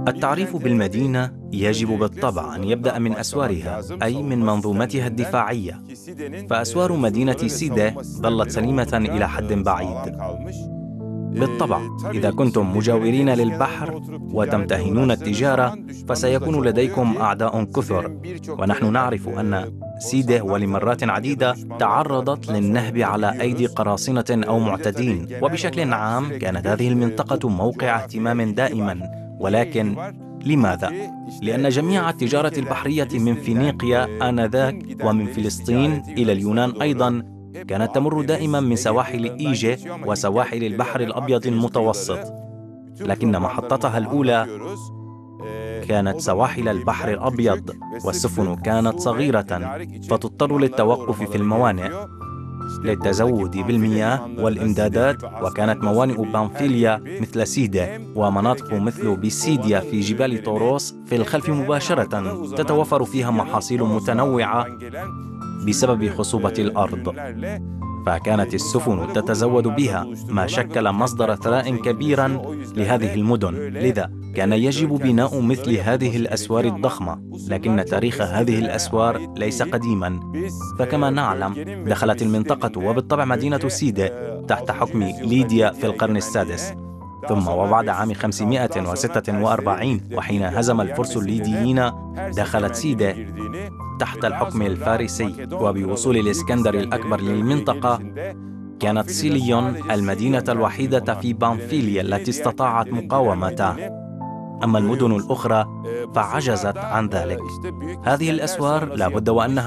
التعريف بالمدينة يجب بالطبع أن يبدأ من أسوارها، أي من منظومتها الدفاعية. فأسوار مدينة سيدة ظلت سليمة إلى حد بعيد. بالطبع، إذا كنتم مجاورين للبحر وتمتهنون التجارة فسيكون لديكم أعداء كثر، ونحن نعرف أن سيدة ولمرات عديدة تعرضت للنهب على أيدي قراصنة أو معتدين، وبشكل عام كانت هذه المنطقة موقع اهتمام دائما. ولكن لماذا؟ لأن جميع التجارة البحرية من فينيقيا آنذاك ومن فلسطين إلى اليونان أيضا كانت تمر دائما من سواحل إيجه وسواحل البحر الأبيض المتوسط، لكن محطتها الأولى كانت سواحل البحر الأبيض، والسفن كانت صغيرة فتضطر للتوقف في الموانئ للتزود بالمياه والإمدادات. وكانت موانئ بامفيليا مثل سيدة ومناطق مثل بيسيديا في جبال طوروس في الخلف مباشرة تتوفر فيها محاصيل متنوعة بسبب خصوبة الأرض، فكانت السفن تتزود بها، ما شكل مصدر ثراء كبيرا لهذه المدن. لذا كان يجب بناء مثل هذه الأسوار الضخمة، لكن تاريخ هذه الأسوار ليس قديما. فكما نعلم دخلت المنطقة وبالطبع مدينة سيدة تحت حكم ليديا في القرن السادس، ثم وبعد عام 546 وحين هزم الفرس الليديين دخلت سيدة تحت الحكم الفارسي. وبوصول الإسكندر الأكبر للمنطقة كانت سيليون المدينة الوحيدة في بامفيليا التي استطاعت مقاومته، أما المدن الأخرى فعجزت عن ذلك. هذه الأسوار لا بد وأنها